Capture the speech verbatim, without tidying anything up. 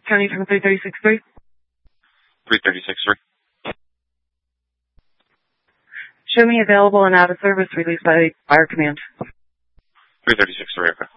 County from three thirty-six three. three thirty-six three. Show me available and out of service released by Fire Command. three thirty-six three, okay.